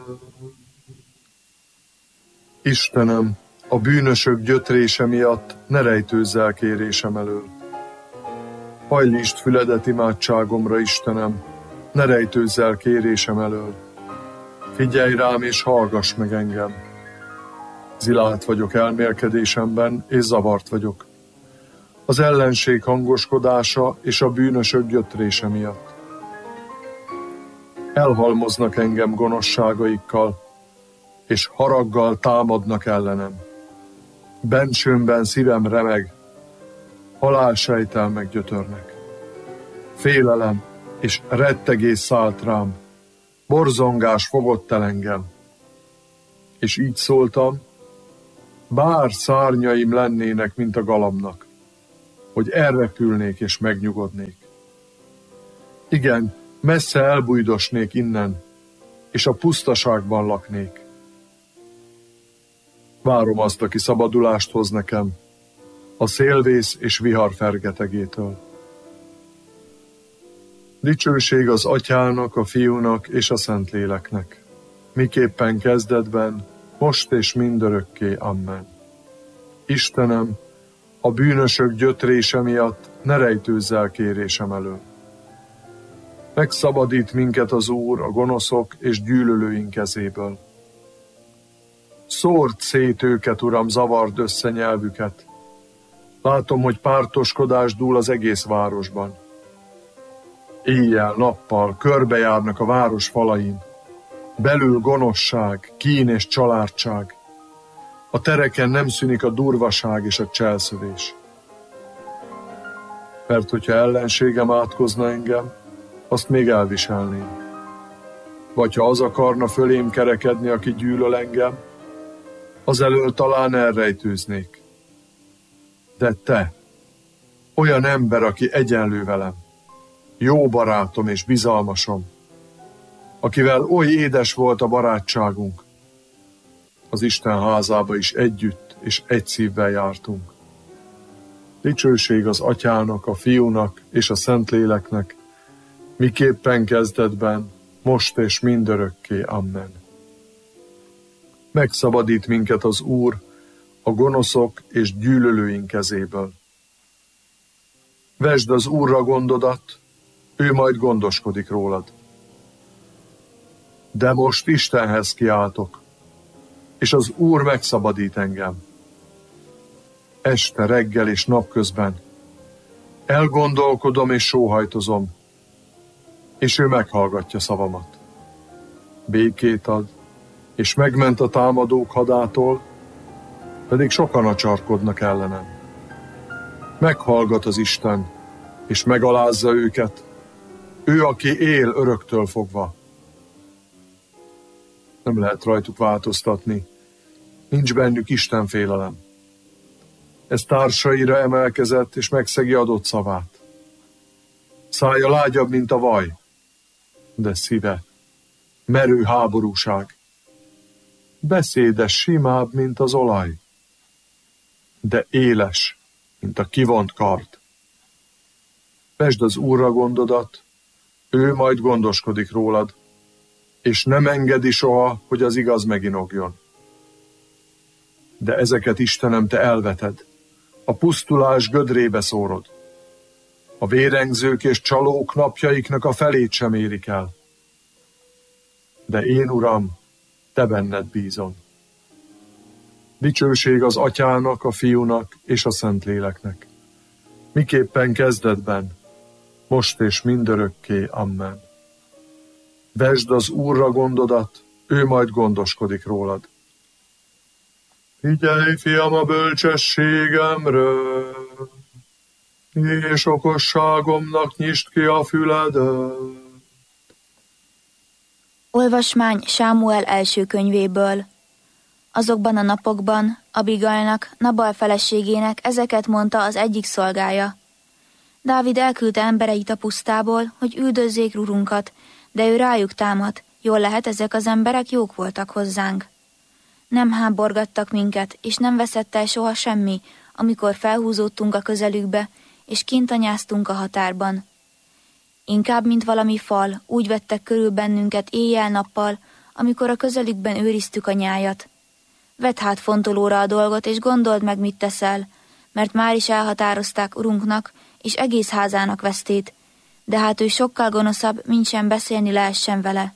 Istenem, a bűnösök gyötrése miatt ne rejtőzz el kérésem elől. Hajlítsd füledet imádságomra, Istenem, ne rejtőzz el kérésem elől. Figyelj rám és hallgass meg engem. Zilált vagyok elmélkedésemben, és zavart vagyok. Az ellenség hangoskodása és a bűnösök gyötrése miatt. Elhalmoznak engem gonoszságaikkal, és haraggal támadnak ellenem. Bensőmben szívem remeg, halálsejtelmek gyötörnek. Félelem és rettegés szállt rám, borzongás fogott el engem. És így szóltam, bár szárnyaim lennének, mint a galambnak, hogy elrepülnék és megnyugodnék. Igen, messze elbújdosnék innen, és a pusztaságban laknék. Várom azt, aki szabadulást hoz nekem, a szélvész és vihar fergetegétől. Dicsőség az Atyának, a Fiúnak és a Szentléleknek, miképpen kezdetben, most és mindörökké. Amen. Istenem, a bűnösök gyötrése miatt ne rejtőzz el kérésem elől. Megszabadít minket az Úr a gonoszok és gyűlölőink kezéből. Szórd szét őket, Uram, zavard össze nyelvüket. Látom, hogy pártoskodás dúl az egész városban. Éjjel-nappal körbejárnak a város falain. Belül gonoszság, kín és családság. A tereken nem szűnik a durvaság és a cselszövés. Mert hogyha ellenségem átkozna engem, azt még elviselném. Vagy ha az akarna fölém kerekedni, aki gyűlöl engem, azelől talán elrejtőznék. De te, olyan ember, aki egyenlő velem, jó barátom és bizalmasom, akivel oly édes volt a barátságunk, az Isten házába is együtt és egy szívvel jártunk. Dicsőség az Atyának, a Fiúnak és a Szentléleknek, miképpen kezdetben, most és mindörökké. Amen. Megszabadít minket az Úr a gonoszok és gyűlölőink kezéből. Vesd az Úrra gondodat, ő majd gondoskodik rólad. De most Istenhez kiáltok, és az Úr megszabadít engem. Este, reggel és napközben elgondolkodom és sóhajtozom, és ő meghallgatja szavamat. Békét ad, és megment a támadók hadától, pedig sokan acsarkodnak ellenem. Meghallgat az Isten, és megalázza őket, ő, aki él öröktől fogva. Nem lehet rajtuk változtatni, nincs bennük Isten félelem. Ez társaira emelkezett, és megszegi adott szavát. Szája lágyabb, mint a vaj, de szíve merő háborúság. Beszéde simább, mint az olaj, de éles, mint a kivont kard. Vesd az Úrra gondodat, ő majd gondoskodik rólad, és nem engedi soha, hogy az igaz meginogjon. De ezeket, Istenem, te elveted, a pusztulás gödrébe szórod. A vérengzők és csalók napjaiknak a felét sem érik el. De én, Uram, te benned bízom. Dicsőség az Atyának, a Fiúnak és a Szentléleknek, miképpen kezdetben, most és mindörökké. Amen. Vesd az Úrra gondodat, ő majd gondoskodik rólad. Figyelj, fiam, a bölcsességemről, és okosságomnak nyisd ki a füledet. Olvasmány Sámuel első könyvéből. Azokban a napokban Abigailnak, Nabal feleségének ezeket mondta az egyik szolgája. Dávid elküldte embereit a pusztából, hogy üldözzék urunkat, de ő rájuk támad, jól lehet, ezek az emberek jók voltak hozzánk. Nem háborgattak minket, és nem veszett el soha semmi, amikor felhúzódtunk a közelükbe, és kint anyáztunk a határban. Inkább, mint valami fal, úgy vettek körül bennünket éjjel-nappal, amikor a közelükben őriztük a nyájat. Vedd hát fontolóra a dolgot, és gondold meg, mit teszel, mert már is elhatározták urunknak és egész házának vesztét, de hát ő sokkal gonoszabb, mint sem beszélni lehessen vele.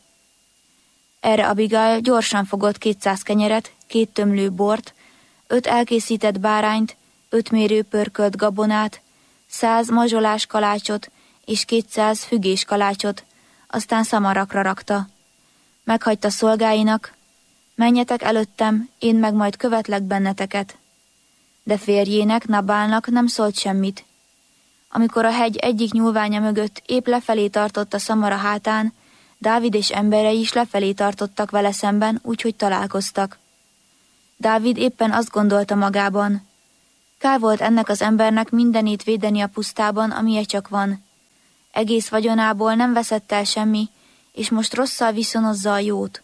Erre Abigail gyorsan fogott 200 kenyeret, 2 tömlő bort, 5 elkészített bárányt, 5 mérő pörkölt gabonát, 100 mazsolás kalácsot és 200 fügés kalácsot, aztán szamarakra rakta. Meghagyta szolgáinak: menjetek előttem, én meg majd követlek benneteket. De férjének, Nabálnak nem szólt semmit. Amikor a hegy egyik nyúlványa mögött épp lefelé tartott a szamara hátán, Dávid és emberei is lefelé tartottak vele szemben, úgyhogy találkoztak. Dávid éppen azt gondolta magában: kár volt ennek az embernek mindenét védeni a pusztában, amilyen csak van. Egész vagyonából nem veszett el semmi, és most rosszal viszonozza a jót.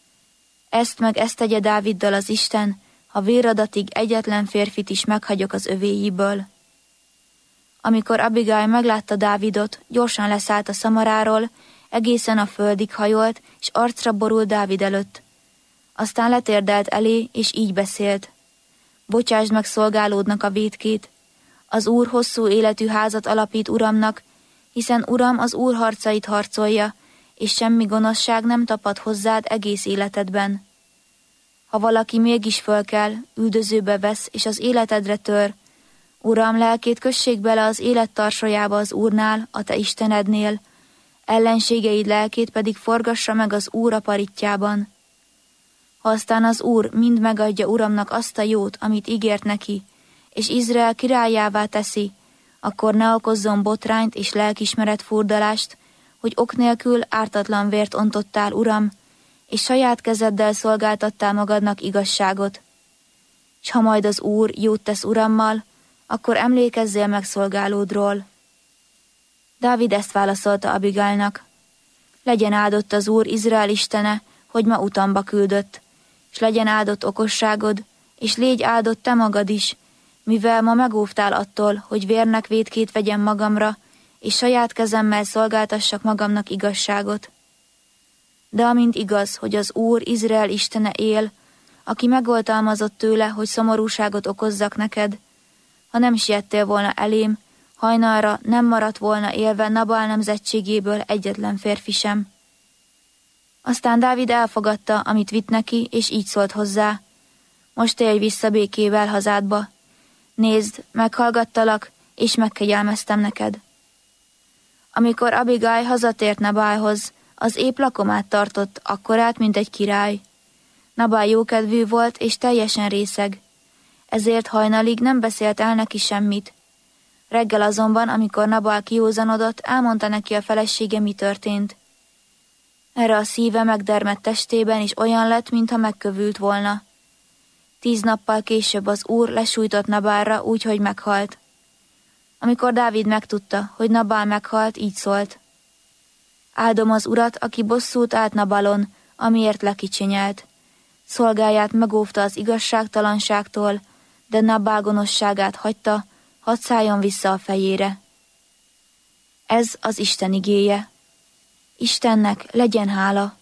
Ezt meg ezt tegye Dáviddal az Isten, ha véradatig egyetlen férfit is meghagyok az övéjiből. Amikor Abigail meglátta Dávidot, gyorsan leszállt a szamaráról, egészen a földig hajolt, és arcra borult Dávid előtt. Aztán letérdelt elé, és így beszélt: bocsásd meg szolgálódnak a vétkét. Az Úr hosszú életű házat alapít uramnak, hiszen uram az Úr harcait harcolja, és semmi gonoszság nem tapad hozzád egész életedben. Ha valaki mégis fölkel, üldözőbe vesz, és az életedre tör, uram, lelkét kössék bele az élet tarsolyába az Úrnál, a te Istenednél, ellenségeid lelkét pedig forgassa meg az Úr a paritjában. Ha aztán az Úr mind megadja uramnak azt a jót, amit ígért neki, és Izrael királyává teszi, akkor ne okozzon botrányt és lelkismeret furdalást, hogy ok nélkül ártatlan vért ontottál, uram, és saját kezeddel szolgáltattál magadnak igazságot. S ha majd az Úr jót tesz urammal, akkor emlékezzél meg szolgálódról. Dávid ezt válaszolta Abigailnak: legyen áldott az Úr, Izrael istene, hogy ma utamba küldött, s legyen áldott okosságod, és légy áldott te magad is, mivel ma megóvtál attól, hogy vérnek vétkét vegyem magamra, és saját kezemmel szolgáltassak magamnak igazságot. De amint igaz, hogy az Úr, Izrael istene él, aki megoltalmazott tőle, hogy szomorúságot okozzak neked, ha nem siettél volna elém, hajnalra nem maradt volna élve Nabál nemzetségéből egyetlen férfi sem. Aztán Dávid elfogadta, amit vitt neki, és így szólt hozzá: most térj vissza békével hazádba. Nézd, meghallgattalak, és megkegyelmeztem neked. Amikor Abigail hazatért Nabálhoz, az épp lakomát tartott, akkorát, mint egy király. Nabál jókedvű volt, és teljesen részeg. Ezért hajnalig nem beszélt el neki semmit. Reggel azonban, amikor Nabál kiózanodott, elmondta neki a felesége, mi történt. Erre a szíve megdermedt testében, és olyan lett, mintha megkövült volna. 10 nappal később az Úr lesújtott Nabálra úgy, hogy meghalt. Amikor Dávid megtudta, hogy Nabál meghalt, így szólt: áldom az Urat, aki bosszút állt Nabalon, amiért lekicsinyelt. Szolgáját megóvta az igazságtalanságtól, de Nabál gonoszságát hagyta, hadd szálljon vissza a fejére. Ez az Isten igéje. Istennek legyen hála.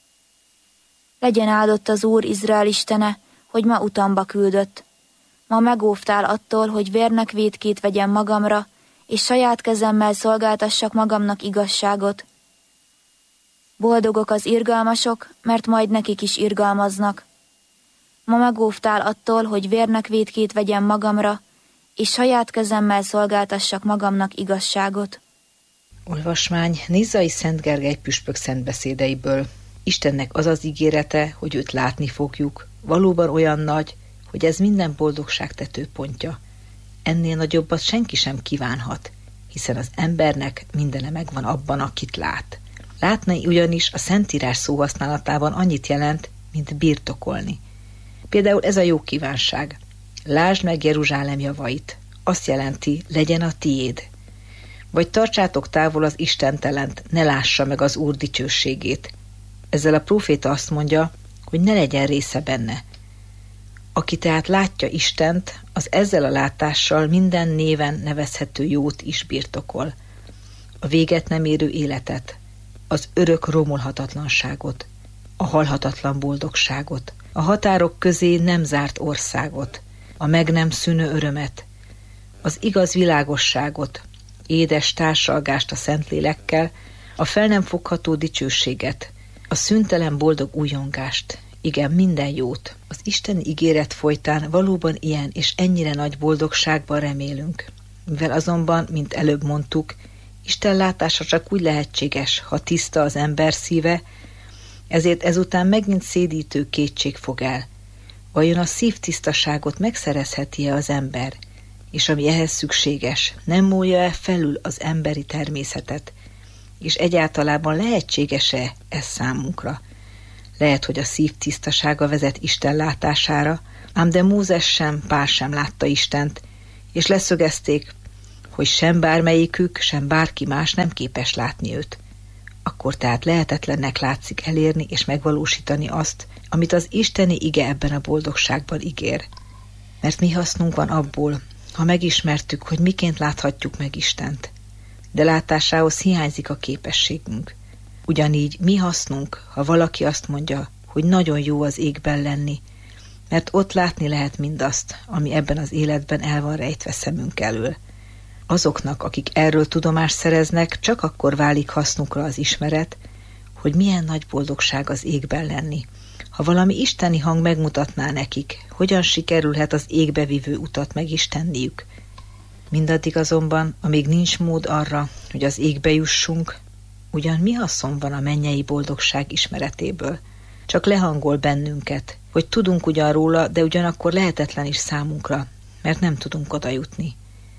Legyen áldott az Úr, Izrael istene, hogy ma utamba küldött. Ma megóvtál attól, hogy vérnek vétkét vegyem magamra, és saját kezemmel szolgáltassak magamnak igazságot. Boldogok az irgalmasok, mert majd nekik is irgalmaznak. Ma megóvtál attól, hogy vérnek vétkét vegyem magamra, és saját kezemmel szolgáltassak magamnak igazságot. Olvasmány Nizzai Szent Gergely püspök szentbeszédeiből. Istennek az az ígérete, hogy őt látni fogjuk, valóban olyan nagy, hogy ez minden boldogság tetőpontja. Ennél nagyobbat senki sem kívánhat, hiszen az embernek mindene megvan abban, akit lát. Látni ugyanis a Szentírás szóhasználatában annyit jelent, mint birtokolni. Például ez a jó kívánság: lásd meg Jeruzsálem javait, azt jelenti, legyen a tiéd. Vagy tartsátok távol az istentelent, ne lássa meg az Úr dicsőségét. Ezzel a próféta azt mondja, hogy ne legyen része benne. Aki tehát látja Istent, az ezzel a látással minden néven nevezhető jót is birtokol. A véget nem érő életet, az örök romolhatatlanságot, a halhatatlan boldogságot, a határok közé nem zárt országot, a meg nem szűnő örömet, az igaz világosságot, édes társalgást a Szentlélekkel, a fel nem fogható dicsőséget, a szüntelen boldog újongást, igen, minden jót. Az isteni ígéret folytán valóban ilyen és ennyire nagy boldogságban remélünk. Mivel azonban, mint előbb mondtuk, Isten látása csak úgy lehetséges, ha tiszta az ember szíve, ezért ezután megint szédítő kétség fog el. Vajon a szívtisztaságot megszerezheti-e az ember, és ami ehhez szükséges, nem múlja-e felül az emberi természetet, és egyáltalában lehetséges-e ez számunkra? Lehet, hogy a szív tisztasága vezet Isten látására, ám de Mózes sem, Pál sem látta Istent, és leszögezték, hogy sem bármelyikük, sem bárki más nem képes látni őt. Akkor tehát lehetetlennek látszik elérni és megvalósítani azt, amit az isteni ige ebben a boldogságban ígér. Mert mi hasznunk van abból, ha megismertük, hogy miként láthatjuk meg Istent. De látásához hiányzik a képességünk. Ugyanígy mi hasznunk, ha valaki azt mondja, hogy nagyon jó az égben lenni, mert ott látni lehet mindazt, ami ebben az életben el van rejtve szemünk elől. Azoknak, akik erről tudomást szereznek, csak akkor válik hasznukra az ismeret, hogy milyen nagy boldogság az égben lenni. Ha valami isteni hang megmutatná nekik, hogyan sikerülhet az égbe vívő utat megistenniük. Mindaddig azonban, amíg nincs mód arra, hogy az égbe jussunk, ugyan mi haszon van a mennyei boldogság ismeretéből? Csak lehangol bennünket, hogy tudunk ugyan róla, de ugyanakkor lehetetlen is számunkra, mert nem tudunk oda jutni.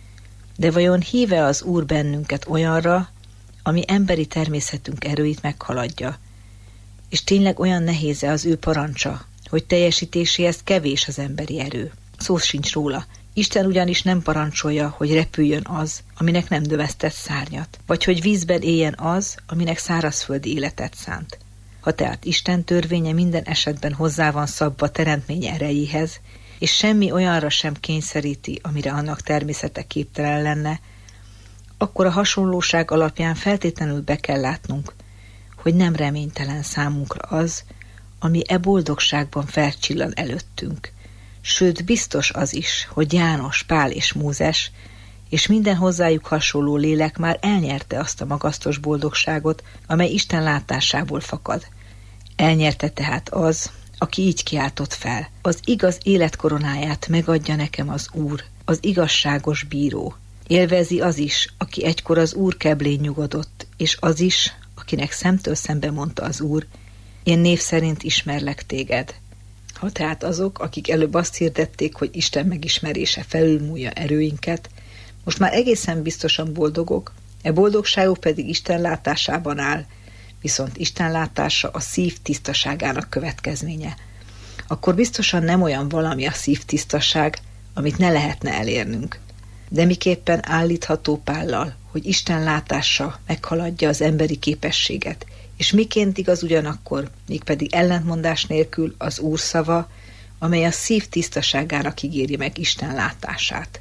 De vajon híve az Úr bennünket olyanra, ami emberi természetünk erőit meghaladja? És tényleg olyan nehéz-e az ő parancsa, hogy teljesítéséhez kevés az emberi erő? Szó sincs róla. Isten ugyanis nem parancsolja, hogy repüljön az, aminek nem növesztett szárnyat, vagy hogy vízben éljen az, aminek szárazföldi életet szánt. Ha tehát Isten törvénye minden esetben hozzá van szabva teremtmény erejéhez, és semmi olyanra sem kényszeríti, amire annak természete képtelen lenne, akkor a hasonlóság alapján feltétlenül be kell látnunk, hogy nem reménytelen számunkra az, ami e boldogságban felcsillan előttünk. Sőt, biztos az is, hogy János, Pál és Mózes, és minden hozzájuk hasonló lélek már elnyerte azt a magasztos boldogságot, amely Isten látásából fakad. Elnyerte tehát az, aki így kiáltott fel: az igaz életkoronáját megadja nekem az Úr, az igazságos bíró. Élvezi az is, aki egykor az Úr keblén nyugodott, és az is, akinek szemtől szembe mondta az Úr: én név szerint ismerlek téged. Ha tehát azok, akik előbb azt hirdették, hogy Isten megismerése felülmúlja erőinket, most már egészen biztosan boldogok, e boldogságuk pedig Isten látásában áll, viszont Isten látása a szív tisztaságának következménye. Akkor biztosan nem olyan valami a szív tisztaság, amit ne lehetne elérnünk. De miképpen állítható Pállal, hogy Isten látása meghaladja az emberi képességet, és miként igaz ugyanakkor, mégpedig ellentmondás nélkül az Úr szava, amely a szív tisztaságának ígéri meg Isten látását.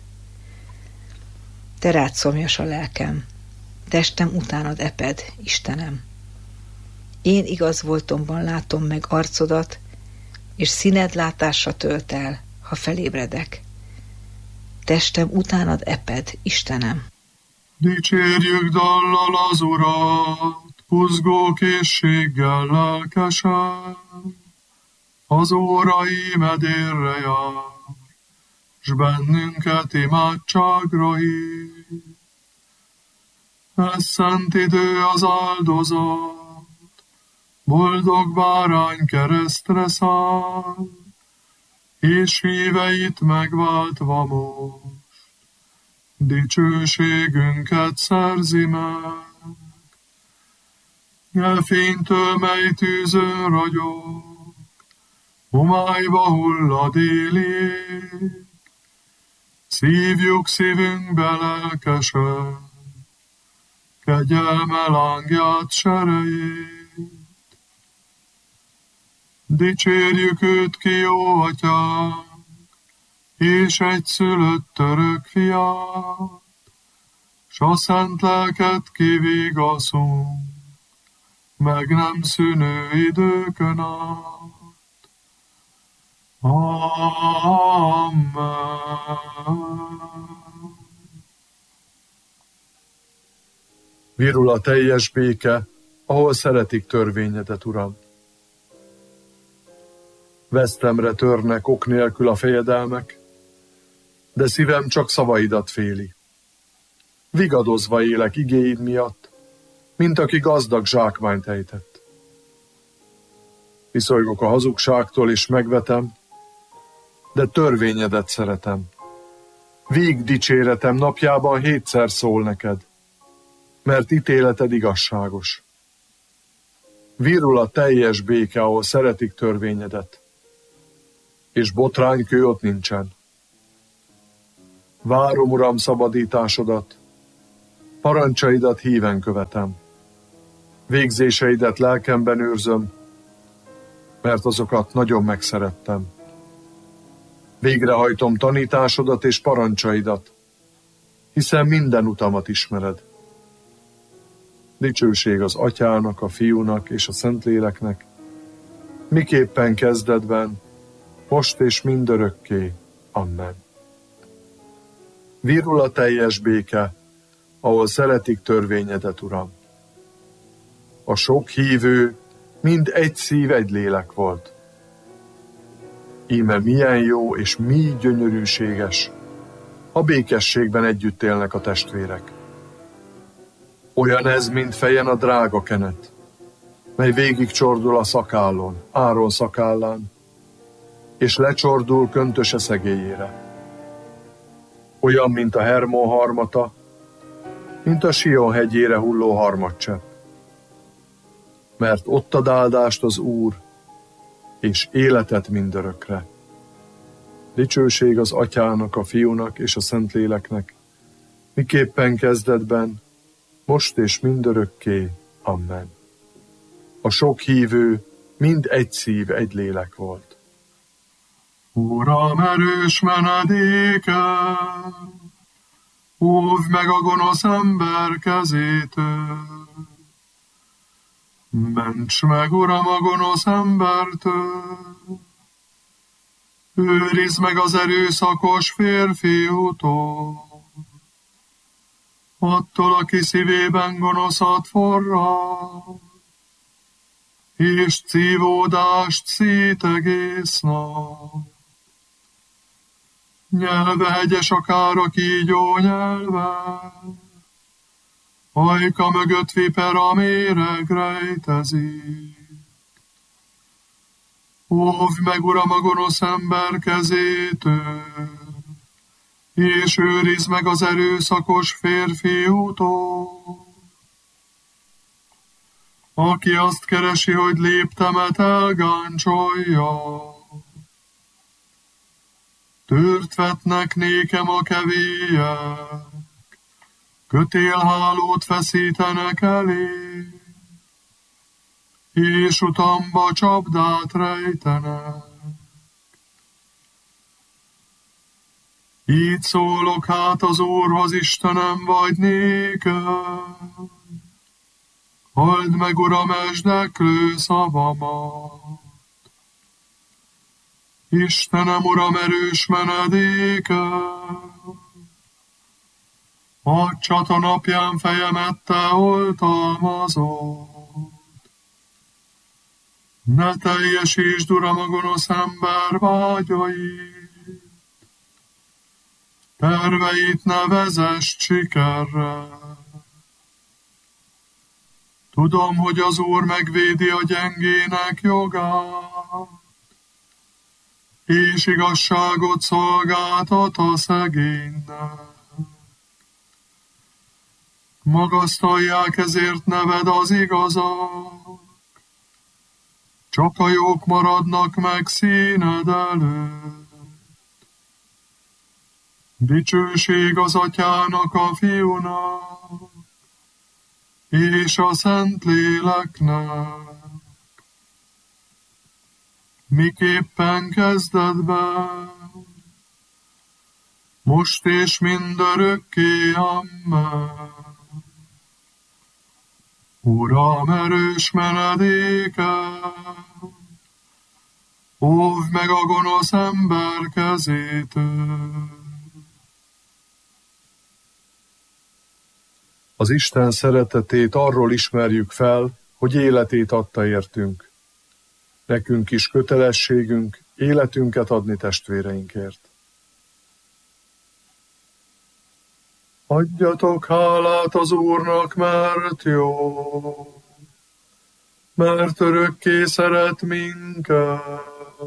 Te rád szomjas a lelkem, testem utánad eped, Istenem. Én igaz voltomban látom meg arcodat, és színed látásra tölt el, ha felébredek. Testem utánad eped, Istenem. Dicsérjük dallal az Urat, buzgó készséggel lelkesen, az órai medérre jár, s bennünket imádságra hív. Ez szent idő az áldozat, boldog bárány keresztre száll, és híveit megváltva most, dicsőségünket szerzi meg. E fénytől, mely tűzön ragyog, homályba hull a déli ég, szívjuk szívünkbe lelkesen, kegyelme lángját serejét. Dicsérjük őt ki, jó atyánk, és egyszülött örök fiát, s a szent lelket kivigaszunk, meg nem szűnő időkön át. Amen. Virul a teljes béke, ahol szeretik törvényedet, Uram. Vesztemre törnek ok nélkül a fejedelmek, de szívem csak szavaidat féli. Vigadozva élek igéid miatt, mint aki gazdag zsákmányt ejtett. Viszolygok a hazugságtól és megvetem, de törvényedet szeretem. Vég dicséretem napjában 7-szer szól neked, mert ítéleted igazságos. Virul a teljes béke, ahol szeretik törvényedet, és botránykő ott nincsen. Várom, Uram, szabadításodat, parancsaidat híven követem. Végzéseidet lelkemben őrzöm, mert azokat nagyon megszerettem. Végrehajtom tanításodat és parancsaidat, hiszen minden utamat ismered. Dicsőség az Atyának, a Fiúnak és a Szentléleknek, miképpen kezdetben, most és mindörökké. Amen. Virul a teljes béke, ahol szeretik törvényedet, Uram. A sok hívő mind egy szív, egy lélek volt. Íme milyen jó és mi gyönyörűséges, a békességben együtt élnek a testvérek. Olyan ez, mint fejen a drága kenet, mely végig csordul a szakállon, Áron szakállán, és lecsordul köntöse szegélyére. Olyan, mint a Hermon harmata, mint a Sion hegyére hulló harmatcsepp. Mert ott ad áldást az Úr, és életet mindörökre. Dicsőség az Atyának, a Fiúnak és a Szentléleknek, miképpen kezdetben, most és mindörökké. Amen. A sok hívő mind egy szív, egy lélek volt. Uram, erős menedéke, óvj meg a gonosz ember kezétől. Ments meg, Uram, a gonosz embertől. Őrizd meg az erőszakos férfiútól. Attól, aki szívében gonoszat forrad, és szívódást szít egész nap. Nyelve hegyes akár a kígyó nyelve, ajka mögött viper a méreg rejtezik. Óvj meg, Uram, a gonosz ember kezétől, és őrizd meg az erőszakos férfiútól. Aki azt keresi, hogy léptemet elgáncsolja, tört vetnek nékem a kevélyek, kötélhálót feszítenek elé, és utamba csapdát rejtenek. Így szólok hát az Úrhoz, Istenem vagy néked. Halld meg, Uram, esdeklő szavamat. Istenem, Uram, erős menedéke. A csata napján fejemet te oltalmazod. Ne teljesítsd, Uram, a gonosz ember vágyait. Terveit ne vezess sikerre. Tudom, hogy az Úr megvédi a gyengének jogát, és igazságot szolgáltat a szegénynek. Magasztalják ezért neved az igazak, csak a jók maradnak meg színed előtt. Dicsőség az Atyának, a Fiúnak, és a Szentléleknek, miképpen kezdetben, most és mindörökké. Amen. Uram, erős menedékem, óvd meg a gonosz ember kezétől. Az Isten szeretetét arról ismerjük fel, hogy életét adta értünk. Nekünk is kötelességünk életünket adni testvéreinkért. Adjatok hálát az Úrnak, mert jó, mert örökké szeret minket.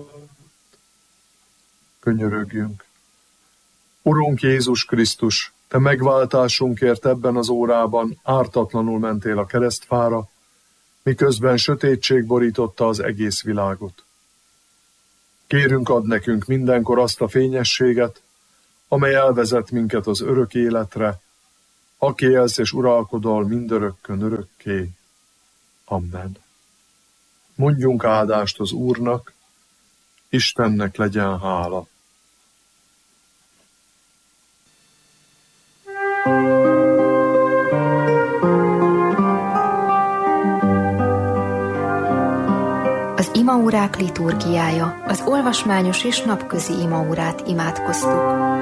Könyörögjünk. Urunk Jézus Krisztus, Te megváltásunkért ebben az órában ártatlanul mentél a keresztfára, miközben sötétség borította az egész világot. Kérünk, add nekünk mindenkor azt a fényességet, amely elvezet minket az örök életre, aki élsz és uralkodol mindörökkön örökké. Amen. Mondjunk áldást az Úrnak, Istennek legyen hála. Az imaórák liturgiája, az olvasmányos és napközi imaórát imádkoztuk.